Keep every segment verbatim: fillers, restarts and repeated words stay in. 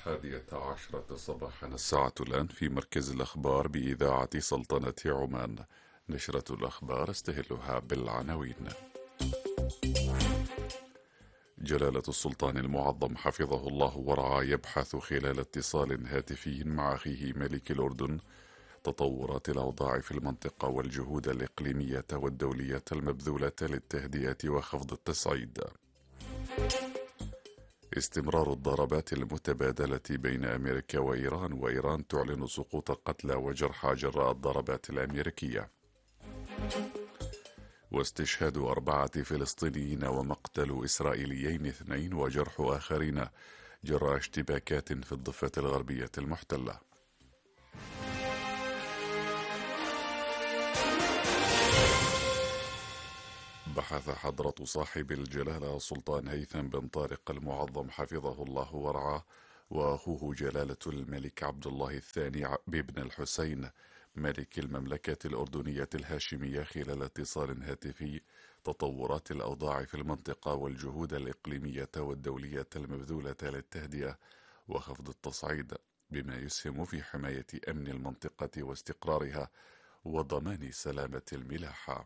الحادية عشرة صباحا الساعة الآن في مركز الأخبار بإذاعة سلطنة عمان. نشرة الأخبار استهلها بالعناوين. جلالة السلطان المعظم حفظه الله ورعاه يبحث خلال اتصال هاتفي مع أخيه ملك الأردن تطورات الأوضاع في المنطقة والجهود الإقليمية والدولية المبذولة للتهدئة وخفض التصعيد. استمرار الضربات المتبادلة بين أمريكا وإيران، وإيران تعلن سقوط قتلى وجرحى جراء الضربات الأمريكية. واستشهاد أربعة فلسطينيين ومقتل إسرائيليين اثنين وجرح آخرين جراء اشتباكات في الضفة الغربية المحتلة. بحث حضرة صاحب الجلالة سلطان هيثم بن طارق المعظم حفظه الله ورعاه وأخوه جلالة الملك عبد الله الثاني بابن الحسين ملك المملكة الأردنية الهاشمية خلال اتصال هاتفي تطورات الأوضاع في المنطقة والجهود الإقليمية والدولية المبذولة للتهدئة وخفض التصعيد بما يسهم في حماية أمن المنطقة واستقرارها وضمان سلامة الملاحة.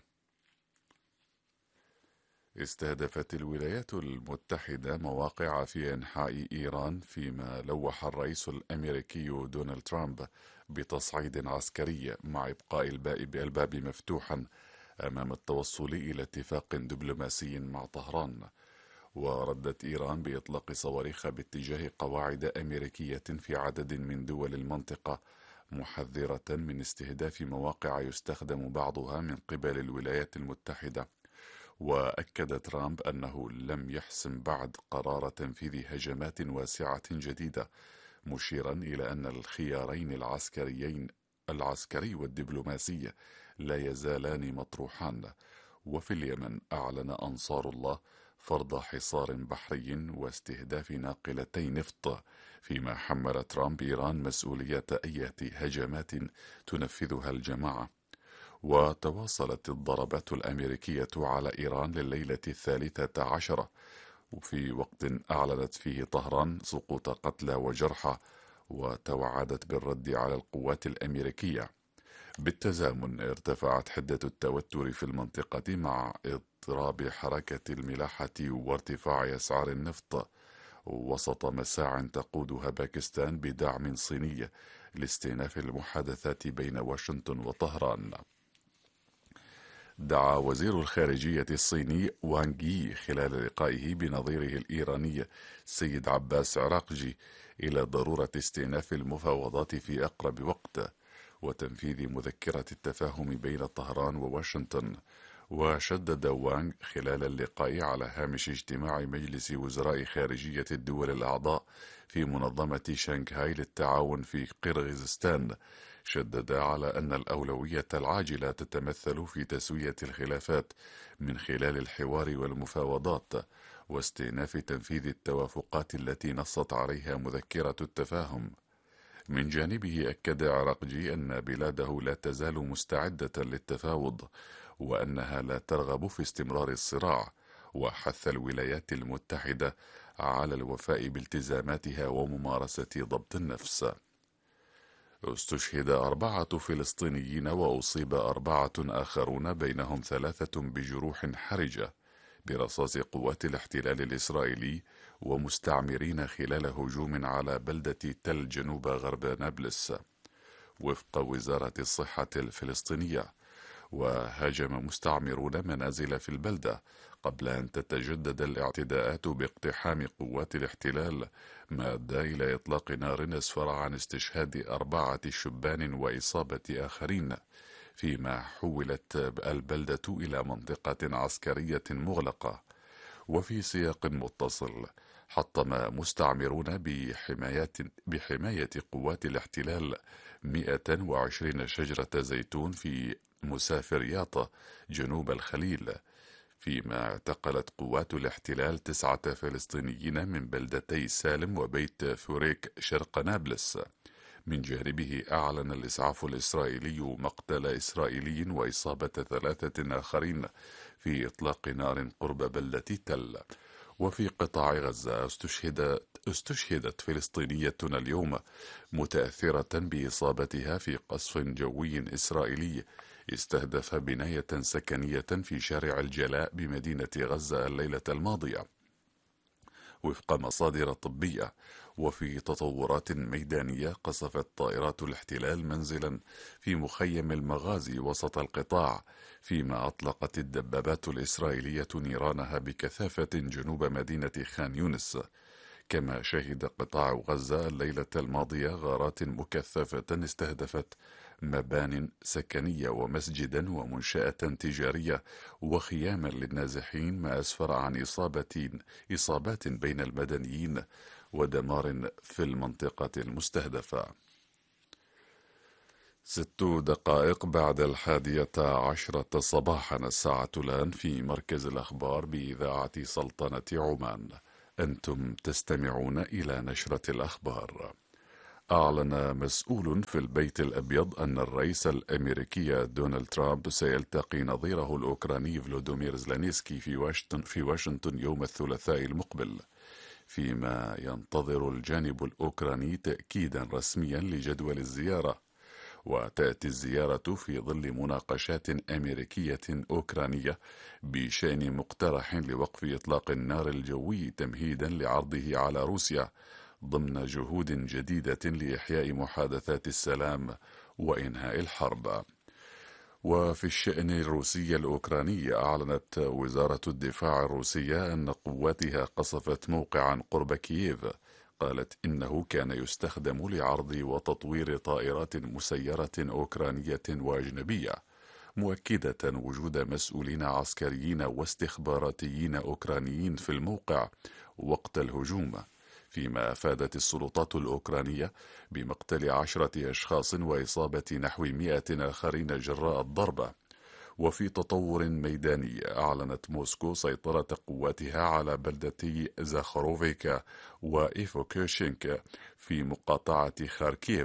استهدفت الولايات المتحدة مواقع في أنحاء إيران فيما لوح الرئيس الأمريكي دونالد ترامب بتصعيد عسكري مع إبقاء الباب مفتوحا أمام التوصل إلى اتفاق دبلوماسي مع طهران. وردت إيران بإطلاق صواريخ باتجاه قواعد أمريكية في عدد من دول المنطقة محذرة من استهداف مواقع يستخدم بعضها من قبل الولايات المتحدة. وأكد ترامب أنه لم يحسم بعد قرار تنفيذ هجمات واسعة جديدة، مشيرا إلى أن الخيارين العسكريين العسكري والدبلوماسي لا يزالان مطروحان. وفي اليمن أعلن أنصار الله فرض حصار بحري واستهداف ناقلتي نفط، فيما حمل ترامب إيران مسؤولية أي هجمات تنفذها الجماعة. وتواصلت الضربات الأمريكية على إيران لليلة الثالثة عشرة، وفي وقت أعلنت فيه طهران سقوط قتلى وجرحى وتوعدت بالرد على القوات الأمريكية. بالتزامن ارتفعت حدة التوتر في المنطقة مع اضطراب حركة الملاحة وارتفاع أسعار النفط وسط مساع تقودها باكستان بدعم صيني لاستئناف المحادثات بين واشنطن وطهران. دعا وزير الخارجية الصيني وانغ يي خلال لقائه بنظيره الإيراني سيد عباس عراقجي إلى ضرورة استئناف المفاوضات في أقرب وقت وتنفيذ مذكرة التفاهم بين طهران وواشنطن. وشدد وانغ خلال اللقاء على هامش اجتماع مجلس وزراء خارجية الدول الأعضاء في منظمة شنغهاي للتعاون في قرغيزستان، شدد على أن الأولوية العاجلة تتمثل في تسوية الخلافات من خلال الحوار والمفاوضات واستئناف تنفيذ التوافقات التي نصت عليها مذكرة التفاهم. من جانبه أكد عراقجي أن بلاده لا تزال مستعدة للتفاوض وأنها لا ترغب في استمرار الصراع، وحث الولايات المتحدة على الوفاء بالتزاماتها وممارسة ضبط النفس. استشهد أربعة فلسطينيين وأصيب أربعة آخرون بينهم ثلاثة بجروح حرجة برصاص قوات الاحتلال الإسرائيلي ومستعمرين خلال هجوم على بلدة تل جنوب غرب نابلس، وفق وزارة الصحة الفلسطينية. وهاجم مستعمرون منازل في البلدة قبل أن تتجدد الاعتداءات باقتحام قوات الاحتلال، ما أدى إلى إطلاق نار أسفر عن استشهاد أربعة شبان وإصابة آخرين، فيما حولت البلدة إلى منطقة عسكرية مغلقة. وفي سياق متصل، حطم مستعمرون بحماية, بحماية قوات الاحتلال مئة وعشرين شجرة زيتون في مسافرياطة جنوب الخليل، فيما اعتقلت قوات الاحتلال تسعة فلسطينيين من بلدتي سالم وبيت فوريك شرق نابلس. من جانبه أعلن الإسعاف الإسرائيلي مقتل إسرائيلي وإصابة ثلاثة آخرين في إطلاق نار قرب بلدة تل. وفي قطاع غزة استشهدت, استشهدت فلسطينية اليوم متأثرة بإصابتها في قصف جوي إسرائيلي استهدف بناية سكنية في شارع الجلاء بمدينة غزة الليلة الماضية وفق مصادر طبية. وفي تطورات ميدانية، قصفت طائرات الاحتلال منزلا في مخيم المغازي وسط القطاع، فيما أطلقت الدبابات الإسرائيلية نيرانها بكثافة جنوب مدينة خان يونس. كما شهد قطاع غزة الليلة الماضية غارات مكثفة استهدفت مبان سكنية ومسجدا ومنشأة تجارية وخياما للنازحين، ما أسفر عن إصابة إصابات بين المدنيين ودمار في المنطقة المستهدفة. ست دقائق بعد الحادية عشرة صباحا الساعة الآن في مركز الأخبار بإذاعة سلطنة عمان. أنتم تستمعون إلى نشرة الأخبار. أعلن مسؤول في البيت الأبيض أن الرئيس الأمريكي دونالد ترامب سيلتقي نظيره الأوكراني فلوديمير زيلينسكي في واشنطن في واشنطن يوم الثلاثاء المقبل، فيما ينتظر الجانب الأوكراني تأكيدا رسميا لجدول الزيارة. وتأتي الزيارة في ظل مناقشات أمريكية أوكرانية بشأن مقترح لوقف إطلاق النار الجوي تمهيدا لعرضه على روسيا ضمن جهود جديدة لإحياء محادثات السلام وإنهاء الحرب. وفي الشأن الروسي الأوكراني، أعلنت وزارة الدفاع الروسية أن قواتها قصفت موقعا قرب كييف. قالت إنه كان يستخدم لعرض وتطوير طائرات مسيرة أوكرانية وأجنبية، مؤكدة وجود مسؤولين عسكريين واستخباراتيين أوكرانيين في الموقع وقت الهجوم، فيما أفادت السلطات الأوكرانية بمقتل عشرة أشخاص وإصابة نحو مئة آخرين جراء الضربة. وفي تطور ميداني، أعلنت موسكو سيطرة قواتها على بلدتي زاخروفيكا وإيفوكوشينكا في مقاطعة خاركيف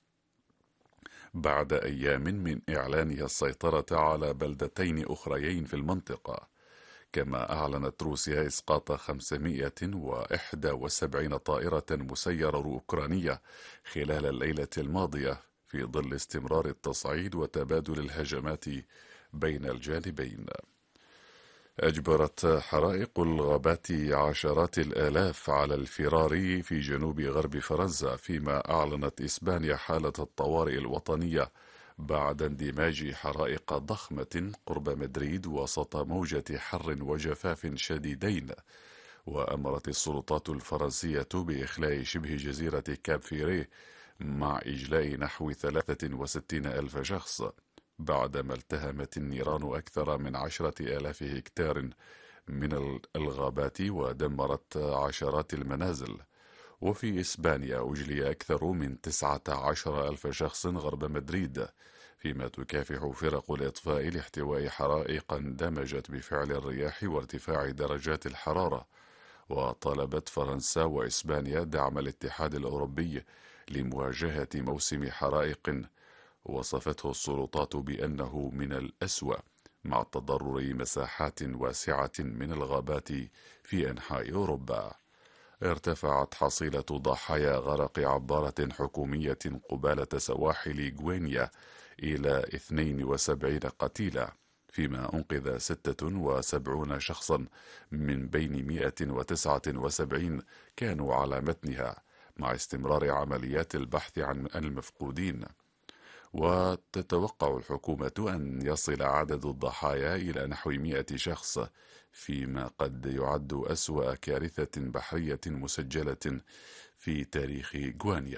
بعد أيام من إعلانها السيطرة على بلدتين أخريين في المنطقة. كما أعلنت روسيا إسقاط خمسمئة وواحد وسبعين طائرة مسيرة أوكرانية خلال الليلة الماضية في ظل استمرار التصعيد وتبادل الهجمات بين الجانبين. أجبرت حرائق الغابات عشرات الآلاف على الفرار في جنوب غرب فرنسا، فيما أعلنت إسبانيا حالة الطوارئ الوطنية بعد اندماج حرائق ضخمة قرب مدريد وسط موجة حر وجفاف شديدين. وأمرت السلطات الفرنسية بإخلاء شبه جزيرة كاب فيري مع إجلاء نحو ثلاثة وستين ألف شخص بعدما التهمت النيران أكثر من عشرة آلاف هكتار من الغابات ودمرت عشرات المنازل. وفي إسبانيا أجلي أكثر من تسعة عشر ألف شخص غرب مدريد، فيما تكافح فرق الإطفاء لاحتواء حرائق اندمجت بفعل الرياح وارتفاع درجات الحرارة. وطالبت فرنسا وإسبانيا دعم الاتحاد الأوروبي لمواجهة موسم حرائق وصفته السلطات بأنه من الأسوأ، مع تضرر مساحات واسعة من الغابات في أنحاء أوروبا. ارتفعت حصيلة ضحايا غرق عبارة حكومية قبالة سواحل غوينيا إلى اثنين وسبعين قتيلا، فيما أنقذ ستة وسبعين شخصا من بين مئة وتسعة وسبعين كانوا على متنها، مع استمرار عمليات البحث عن المفقودين. وتتوقع الحكومة أن يصل عدد الضحايا إلى نحو مئة شخص، فيما قد يعد أسوأ كارثة بحرية مسجلة في تاريخ غوانيا.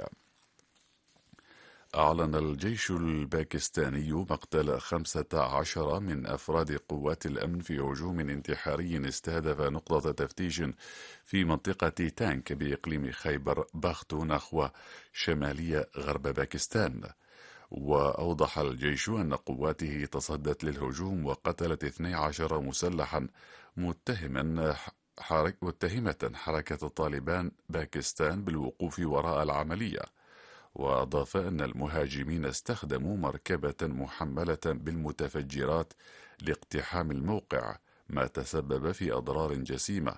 أعلن الجيش الباكستاني مقتل خمسة عشر من أفراد قوات الأمن في هجوم انتحاري استهدف نقطة تفتيش في منطقة تانك بإقليم خيبر بختونخوا شمالي غرب باكستان. وأوضح الجيش أن قواته تصدت للهجوم وقتلت اثني عشر مسلحا متهما حرك متهمة حركة طالبان باكستان بالوقوف وراء العملية. وأضاف أن المهاجمين استخدموا مركبة محملة بالمتفجرات لاقتحام الموقع، ما تسبب في أضرار جسيمة،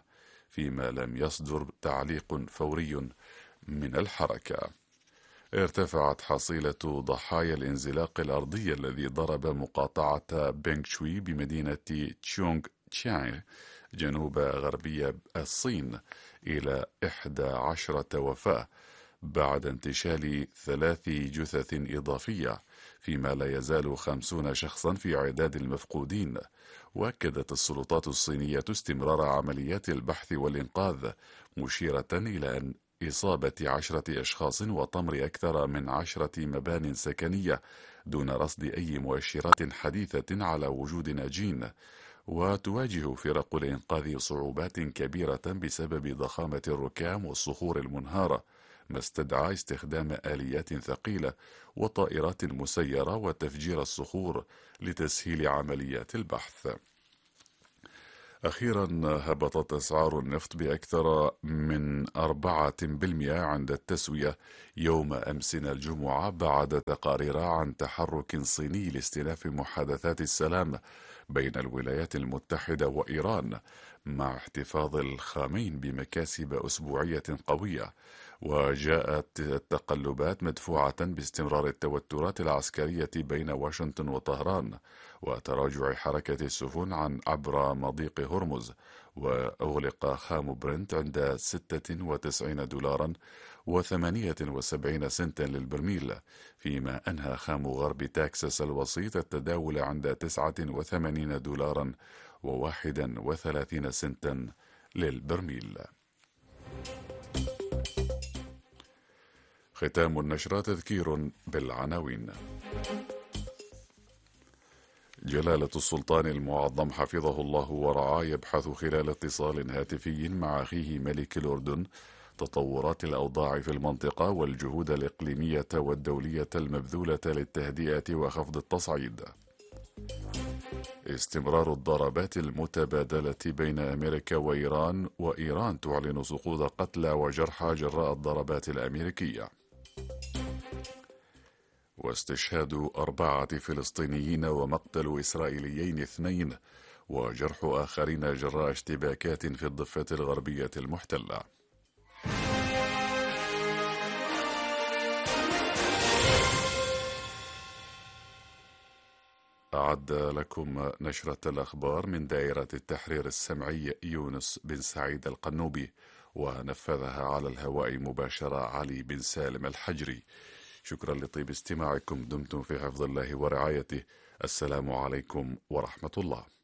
فيما لم يصدر تعليق فوري من الحركة. ارتفعت حصيلة ضحايا الانزلاق الأرضي الذي ضرب مقاطعة بينغ شوي بمدينة تشونغ تشانغ جنوب غربي الصين إلى إحدى عشرة وفاة بعد انتشال ثلاث جثث إضافية، فيما لا يزال خمسون شخصا في عداد المفقودين. وأكدت السلطات الصينية استمرار عمليات البحث والإنقاذ، مشيرة إلى أن إصابة عشرة أشخاص وطمر أكثر من عشرة مبان سكنية دون رصد أي مؤشرات حديثة على وجود ناجين. وتواجه فرق الإنقاذ صعوبات كبيرة بسبب ضخامة الركام والصخور المنهارة، ما استدعى استخدام آليات ثقيلة وطائرات مسيرة وتفجير الصخور لتسهيل عمليات البحث. أخيرا، هبطت أسعار النفط بأكثر من أربعة بالمئة عند التسوية يوم أمس الجمعة بعد تقارير عن تحرك صيني لاستئناف محادثات السلام بين الولايات المتحدة وإيران، مع احتفاظ الخامين بمكاسب أسبوعية قوية. وجاءت التقلبات مدفوعة باستمرار التوترات العسكرية بين واشنطن وطهران وتراجع حركة السفن عن عبر مضيق هرمز. وأغلق خام برنت عند ستة وتسعين دولارا وثمانية وسبعين سنتا للبرميل، فيما أنهى خام غرب تكساس الوسيط التداول عند تسعة وثمانين دولارا وواحدا وثلاثين سنتا للبرميل. ختام النشرة تذكير بالعناوين. جلالة السلطان المعظم حفظه الله ورعاه يبحث خلال اتصال هاتفي مع أخيه ملك الأردن تطورات الأوضاع في المنطقة والجهود الإقليمية والدولية المبذولة للتهدئة وخفض التصعيد. استمرار الضربات المتبادلة بين أمريكا وإيران، وإيران تعلن سقوط قتلى وجرحى جراء الضربات الأمريكية. واستشهاد أربعة فلسطينيين ومقتل إسرائيليين اثنين وجرح آخرين جراء اشتباكات في الضفة الغربية المحتلة. أعد لكم نشرة الأخبار من دائرة التحرير السمعي يونس بن سعيد القنوبي، ونفذها على الهواء مباشرة علي بن سالم الحجري. شكرا لطيب استماعكم، دمتم في حفظ الله ورعايته. السلام عليكم ورحمة الله.